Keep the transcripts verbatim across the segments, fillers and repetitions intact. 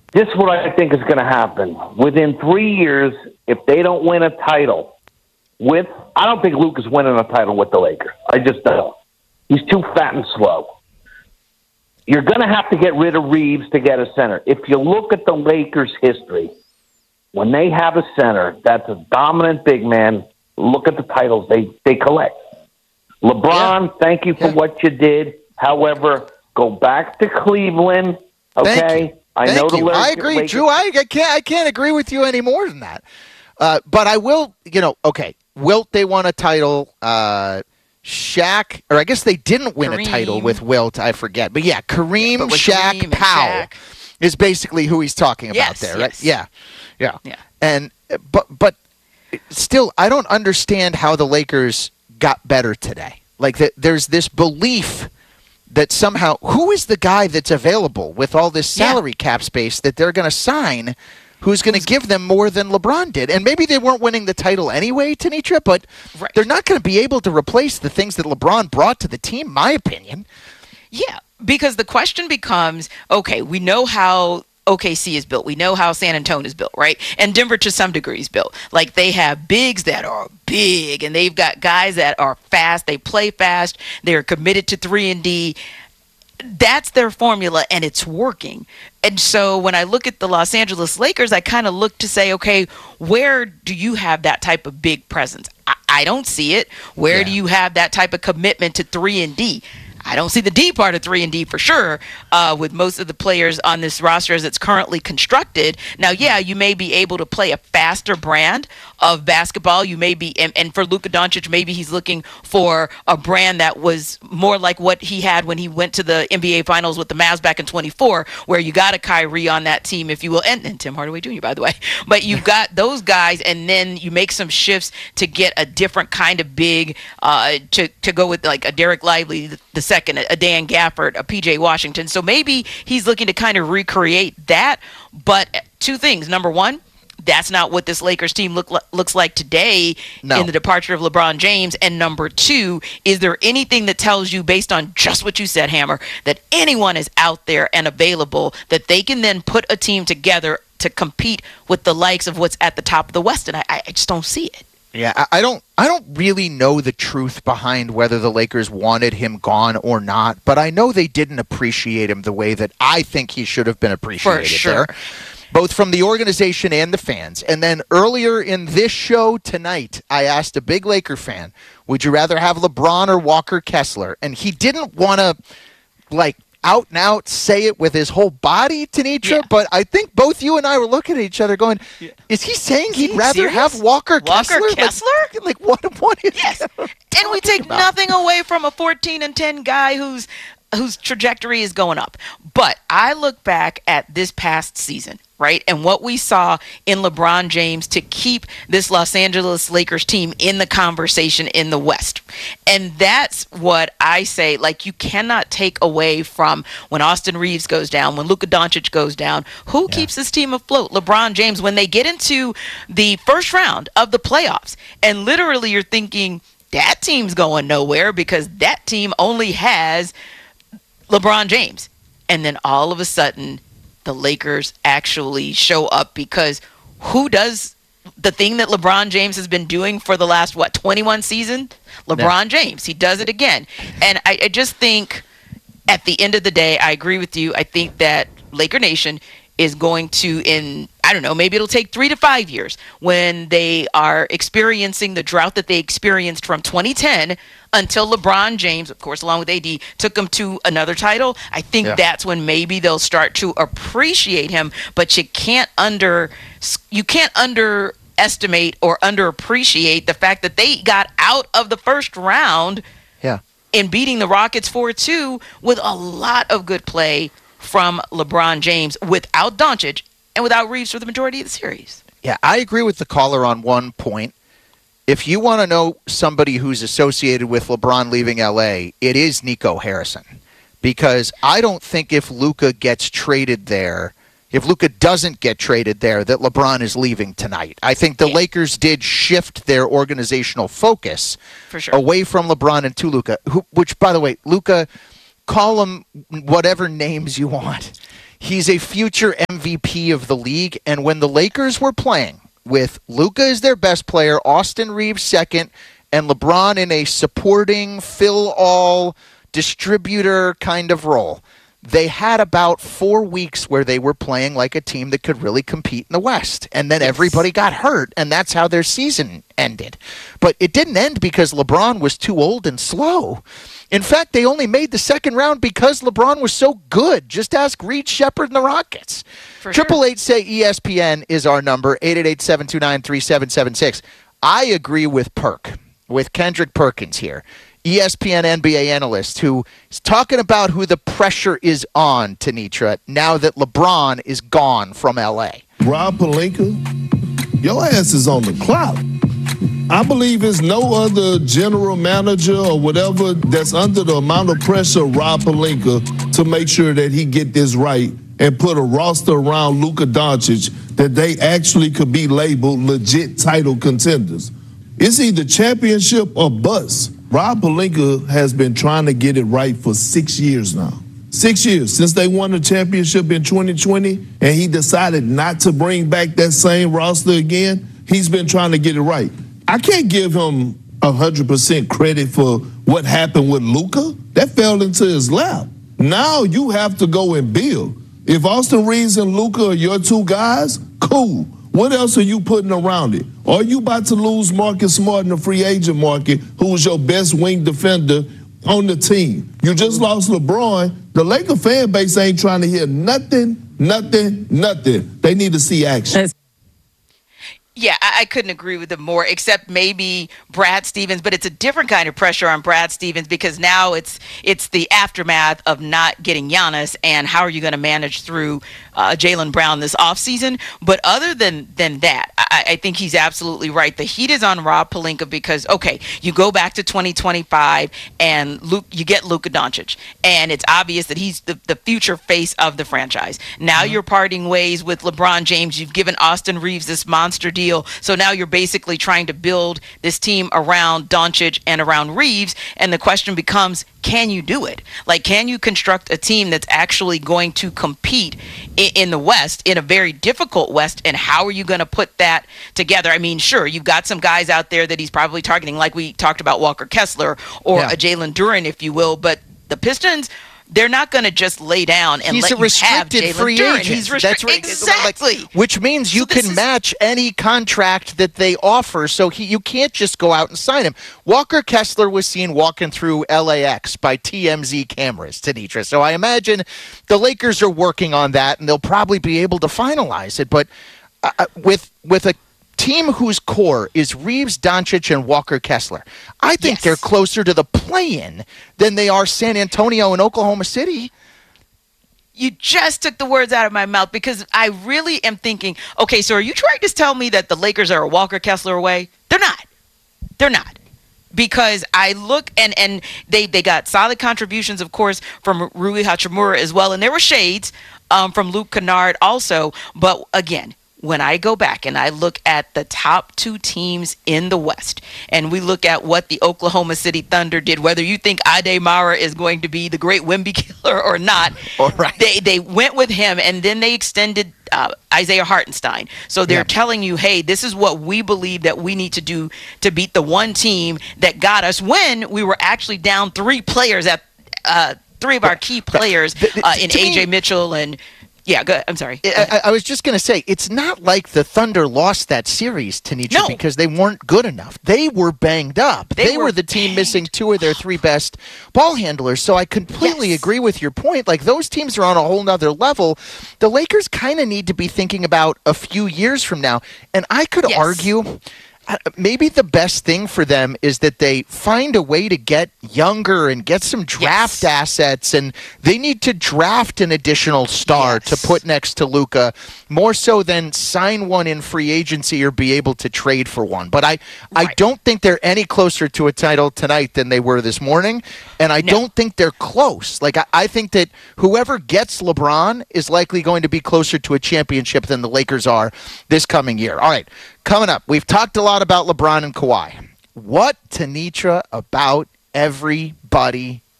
This is what I think is going to happen. Within three years, if they don't win a title with, I don't think Luke is winning a title with the Lakers. I just don't. He's too fat and slow. You're going to have to get rid of Reeves to get a center. If you look at the Lakers' history, when they have a center that's a dominant big man, look at the titles they, they collect. LeBron, yeah. thank you for yeah. what you did. However, go back to Cleveland, okay? I Thank know you. the I agree, Lakers. Drew. I, I can't. I can't agree with you any more than that. Uh, but I will. You know. Okay. Wilt. They won a title. Uh, Shaq, or I guess they didn't win Kareem. a title with Wilt. I forget. But yeah, Kareem, but Shaq, Kareem Powell Shaq. is basically who he's talking about yes, there, yes. right? Yeah. Yeah. Yeah. And but but still, I don't understand how the Lakers got better today. Like that, there's this belief that somehow, who is the guy that's available with all this salary yeah. cap space that they're going to sign who's going to give them more than LeBron did? And maybe they weren't winning the title anyway, Tanitra, but right. they're not going to be able to replace the things that LeBron brought to the team, my opinion. Yeah, because the question becomes, okay, we know how O K C is built. We know how San Antonio is built, right? And Denver to some degree is built. Like they have bigs that are big and they've got guys that are fast. They play fast. They're committed to three and D. That's their formula and it's working. And so when I look at the Los Angeles Lakers, I kind of look to say, okay, where do you have that type of big presence? I, I don't see it. Where yeah. do you have that type of commitment to three and D? I don't see the D part of three and D for sure uh, with most of the players on this roster as it's currently constructed. Now, yeah, you may be able to play a faster brand of basketball. You may be, and, and for Luka Doncic, maybe he's looking for a brand that was more like what he had when he went to the N B A Finals with the Mavs back in twenty-four, where you got a Kyrie on that team, if you will, and, and Tim Hardaway Junior, by the way. But you've got those guys, and then you make some shifts to get a different kind of big, uh, to, to go with like a Derek Lively, the, the second, a Dan Gafford, a P J Washington. So maybe he's looking to kind of recreate that. But two things. Number one, that's not what this Lakers team look, looks like today no. in the departure of LeBron James. And number two, is there anything that tells you, based on just what you said, Hammer, that anyone is out there and available that they can then put a team together to compete with the likes of what's at the top of the West? And I, I just don't see it. Yeah, I don't I don't really know the truth behind whether the Lakers wanted him gone or not, but I know they didn't appreciate him the way that I think he should have been appreciated For sure. there, both from the organization and the fans. And then earlier in this show tonight, I asked a big Laker fan, would you rather have LeBron or Walker Kessler? And he didn't want to, like, out and out say it with his whole body, Tanitra, yeah. but I think both you and I were looking at each other going, yeah. is he saying he'd he rather serious? have Walker, Walker Kessler? Kessler? Like, like what, what is Yes. And we take about? nothing away from a fourteen and ten guy who's whose trajectory is going up. But I look back at this past season, right, and what we saw in LeBron James to keep this Los Angeles Lakers team in the conversation in the West. And that's what I say, like, you cannot take away from when Austin Reeves goes down, when Luka Doncic goes down, who yeah. keeps this team afloat? LeBron James, when they get into the first round of the playoffs, and literally you're thinking, that team's going nowhere because that team only has LeBron James. And then all of a sudden, the Lakers actually show up because who does the thing that LeBron James has been doing for the last, what, twenty-one season? LeBron yeah. James. He does it again. And I, I just think at the end of the day, I agree with you. I think that Laker Nation is going to, in, I don't know, maybe it'll take three to five years when they are experiencing the drought that they experienced from twenty ten until LeBron James, of course, along with A D, took them to another title. I think yeah. that's when maybe they'll start to appreciate him, but you can't under, you can't underestimate or underappreciate the fact that they got out of the first round yeah. in beating the Rockets four two with a lot of good play from LeBron James without Doncic and without Reeves for the majority of the series. Yeah, I agree with the caller on one point. If you want to know somebody who's associated with LeBron leaving L A, it is Nico Harrison. Because I don't think if Luka gets traded there, if Luka doesn't get traded there, that LeBron is leaving tonight. I think the yeah. Lakers did shift their organizational focus for sure. away from LeBron and to Luka, who, which, by the way, Luka, call him whatever names you want. He's a future M V V P of the league. And when the Lakers were playing with Luka as their best player, Austin Reeves second, and LeBron in a supporting, fill-all, distributor kind of role, they had about four weeks where they were playing like a team that could really compete in the West. And then yes. everybody got hurt, and that's how their season ended. But it didn't end because LeBron was too old and slow. In fact, they only made the second round because LeBron was so good. Just ask Reed Shepherd and the Rockets. Triple Eight say E S P N is our number, eight eight eight, seven two nine, three seven seven six. I agree with Perk, with Kendrick Perkins here, E S P N N B A analyst, who is talking about who the pressure is on, Tanitra, now that LeBron is gone from L A. Rob Pelinka, your ass is on the clock. I believe there's no other general manager or whatever that's under the amount of pressure Rob Pelinka to make sure that he get this right and put a roster around Luka Doncic that they actually could be labeled legit title contenders. It's either championship or bust. Rob Pelinka has been trying to get it right for six years now. Six years since they won the championship in twenty twenty, and he decided not to bring back that same roster again. He's been trying to get it right. I can't give him one hundred percent credit for what happened with Luka. That fell into his lap. Now you have to go and build. If Austin Reeves and Luka are your two guys, cool. What else are you putting around it? Are you about to lose Marcus Smart in the free agent market, who's your best wing defender on the team? You just lost LeBron. The Laker fan base ain't trying to hear nothing, nothing, nothing. They need to see action. Yeah, I, I couldn't agree with them more, except maybe Brad Stevens, but it's a different kind of pressure on Brad Stevens because now it's it's the aftermath of not getting Giannis, and how are you going to manage through uh, Jaylen Brown this offseason? But other than, than that, I, I think he's absolutely right. The heat is on Rob Pelinka because, okay, you go back to twenty twenty-five and Luke, you get Luka Doncic, and it's obvious that he's the, the future face of the franchise. Now mm-hmm. you're parting ways with LeBron James. You've given Austin Reeves this monster deal. So now you're basically trying to build this team around Doncic and around Reeves. And the question becomes, can you do it? Like, can you construct a team that's actually going to compete in, in the West, in a very difficult West? And how are you going to put that together? I mean, sure, you've got some guys out there that he's probably targeting, like we talked about Walker Kessler or yeah. a Jalen Duren, if you will. But the Pistons, they're not going to just lay down and he's let a restricted you have Jalen free Duren. agent. He's restri- That's right. Exactly. Like, which means you so can is- match any contract that they offer. So he, you can't just go out and sign him. Walker Kessler was seen walking through L A X by T M Z cameras, Tanitra. So I imagine the Lakers are working on that, and they'll probably be able to finalize it. But uh, with with a team whose core is Reeves, Doncic, and Walker Kessler, I think yes. they're closer to the play-in than they are San Antonio and Oklahoma City. You just took the words out of my mouth because I really am thinking, okay, so are you trying to tell me that the Lakers are a Walker Kessler away? They're not. They're not. Because I look and, and they, they got solid contributions, of course, from Rui Hachimura as well. And there were shades um, from Luke Kennard also. But again, when I go back and I look at the top two teams in the West, and we look at what the Oklahoma City Thunder did, whether you think Ade Mara is going to be the great Wemby killer or not, All right. they they went with him, and then they extended uh, Isaiah Hartenstein. So they're yeah. telling you, hey, this is what we believe that we need to do to beat the one team that got us when we were actually down three players at uh, three of our key players uh, in A J Mitchell and. Yeah, go ahead. I'm sorry. I, I was just going to say, it's not like the Thunder lost that series, Tanitra, no. because they weren't good enough. They were banged up. They, they were, were the team banged. missing two of their three best ball handlers. So I completely yes. agree with your point. Like, those teams are on a whole nother level. The Lakers kind of need to be thinking about a few years from now. And I could yes. argue maybe the best thing for them is that they find a way to get younger and get some draft yes. assets, and they need to draft an additional star yes. to put next to Luka, more so than sign one in free agency or be able to trade for one. But I, right. I don't think they're any closer to a title tonight than they were this morning, and I no. don't think they're close. Like I, I think that whoever gets LeBron is likely going to be closer to a championship than the Lakers are this coming year. All right. Coming up, we've talked a lot about LeBron and Kawhi. What, Tanitra, about everybody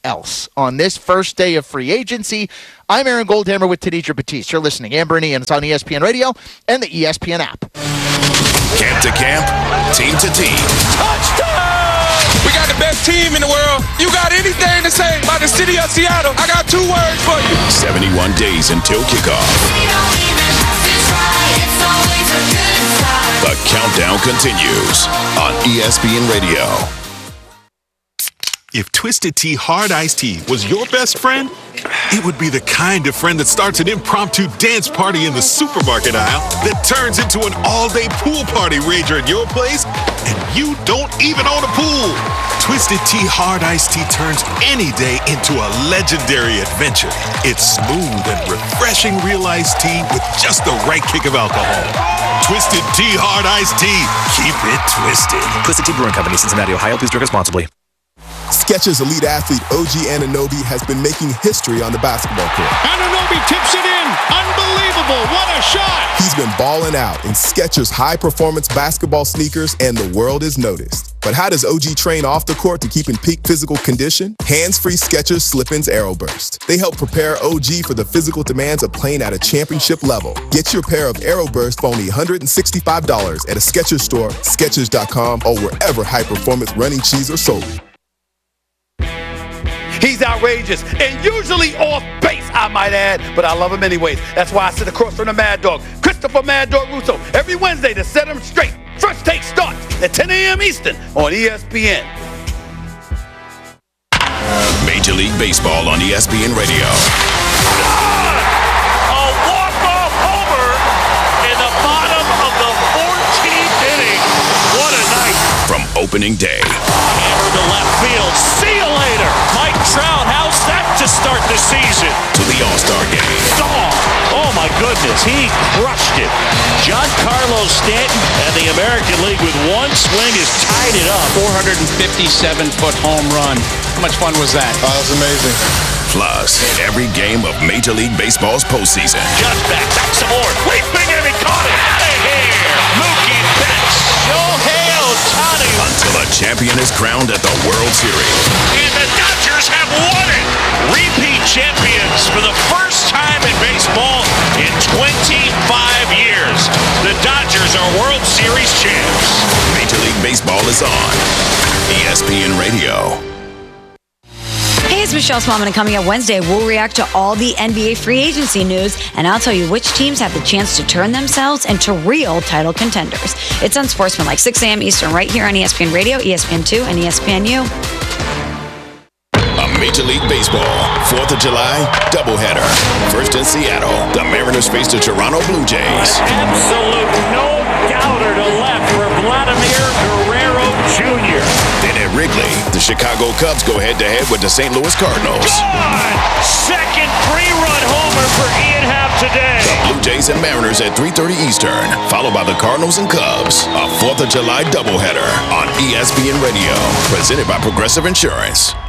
else on this first day of free agency. I'm Aaron Goldhammer with Tenitra Batiste. You're listening to Amber and Ian. It's on E S P N Radio and the E S P N app. Camp to camp, team to team. Touchdown! We got the best team in the world. You got anything to say about the city of Seattle? I got two words for you. seventy-one days until kickoff. We don't even have to try. It's always a good time. The countdown continues on E S P N Radio. If Twisted Tea Hard Iced Tea was your best friend, it would be the kind of friend that starts an impromptu dance party in the supermarket aisle that turns into an all-day pool party rager at your place, and you don't even own a pool. Twisted Tea Hard Iced Tea turns any day into a legendary adventure. It's smooth and refreshing real iced tea with just the right kick of alcohol. Twisted Tea Hard Iced Tea. Keep it twisted. Twisted Tea Brewing Company, Cincinnati, Ohio. Please drink responsibly. Skechers elite athlete O G Anunoby has been making history on the basketball court. Anunoby tips it in. Unbelievable. What a shot. He's been balling out in Skechers high-performance basketball sneakers, and the world is noticed. But how does O G train off the court to keep in peak physical condition? Hands-free Skechers Slip-ins Aeroburst. They help prepare O G for the physical demands of playing at a championship level. Get your pair of Aeroburst for only one hundred sixty-five dollars at a Skechers store, Skechers dot com, or wherever high-performance running shoes are sold. He's outrageous and usually off base, I might add, but I love him anyways. That's why I sit across from the Mad Dog, Christopher Mad Dog Russo, every Wednesday to set him straight. First Take starts at ten a.m. Eastern on E S P N. Major League Baseball on E S P N Radio. A walk-off homer in the bottom of the fourteenth inning. What a night. From opening day. Hammer to left field. See you later. Mike Trout, how's that to start the season? To the All-Star game. Oh, oh my goodness, he crushed it. Giancarlo Stanton and the American League with one swing has tied it up. four hundred fifty-seven foot home run. How much fun was that? Oh, that was amazing. Plus, every game of Major League Baseball's postseason. Just back, back some more. Leaping and he caught it. And here, Mookie Betts. Shohei Ohtani. Until a champion is crowned at the World Series. And the Dodgers have won it. Repeat champions for the first time in baseball in twenty-five years. The Dodgers are World Series champs. Major League Baseball is on E S P N Radio. Hey, it's Michelle Smallman, and coming up Wednesday, we'll react to all the N B A free agency news, and I'll tell you which teams have the chance to turn themselves into real title contenders. It's Unsportsmanlike, six a.m. Eastern, right here on E S P N Radio, E S P N two, and E S P N U. A Major League Baseball fourth of July doubleheader. First in Seattle, the Mariners face the Toronto Blue Jays. Absolute no-doubter to left for Vladimir Guerrero Junior Then at Wrigley, the Chicago Cubs go head-to-head with the Saint Louis Cardinals. Gone! Second three-run homer for Ian Happ today. The Blue Jays and Mariners at three thirty Eastern, followed by the Cardinals and Cubs. A fourth of July doubleheader on E S P N Radio, presented by Progressive Insurance.